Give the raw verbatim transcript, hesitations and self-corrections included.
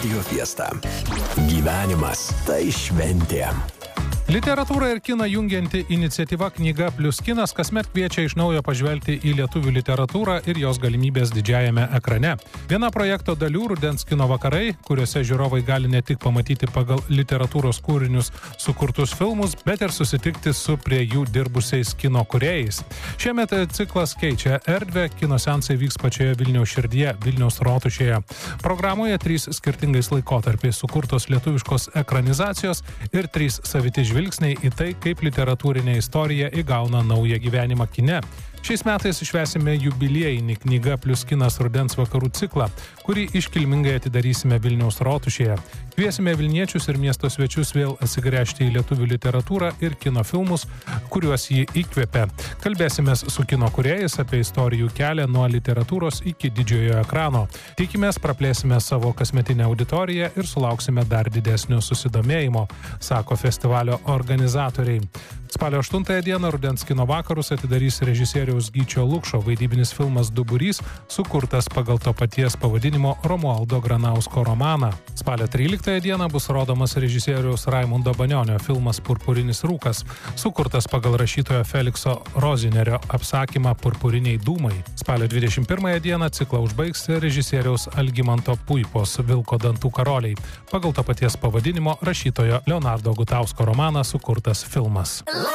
Radio Fiesta. Gyvenimas tai šventė. Literatūrą ir kiną jungianti iniciatyva Knyga plius kinas kasmet kviečia iš naujo pažvelgti į lietuvių literatūrą ir jos galimybės didžiajame ekrane. Viena projekto dalių rudens kino vakarai, kuriuose žiūrovai gali ne tik pamatyti pagal literatūros kūrinius sukurtus filmus, bet ir susitikti su prie jų dirbusiais kino kūrėjais. Šiemet ciklas keičia erdvę, kino seansai vyks pačioje Vilniaus širdyje, Vilniaus rotušėje. Programoje trys skirtingais laikotarpiais sukurtos lietuviškos ekranizacijos ir trys saviti žvilgsniai į tai, kaip literatūrinė istorija įgauna naują gyvenimą kine. Šiais metais švęsime jubiliejinį Knyga plius kinas rudens vakarų ciklą, kurį iškilmingai atidarysime Vilniaus rotušėje. Kviesime vilniečius ir miesto svečius vėl atsigręžti į lietuvių literatūrą ir kino filmus, kuriuos jį įkvėpė. Kalbėsimės su kino kūrėjais apie istorijų kelią nuo literatūros iki didžiojo ekrano. Tikimės, praplėsime savo kasmetinę auditoriją ir sulauksime dar didesnio susidomėjimo, sako festivalio organizatoriai. Spalio aštuntąją dieną rudens kino vakarus atidarys režisieriaus Gyčio Lukšo vaidybinis filmas Duburys, sukurtas pagal to paties pavadinimo Romualdo Granausko romaną. Spalio tryliktąją dieną bus rodomas režisieriaus Raimundo Banionio filmas Purpurinis rūkas, sukurtas pagal rašytojo Felikso Rozinerio apsakymą Purpuriniai dūmai. Spalio dvidešimt pirmąją dieną ciklą užbaigs režisieriaus Algimanto Puipos Vilko dantų karoliai, pagal to paties pavadinimo rašytojo Leonardo Gutausko romaną sukurtas filmas.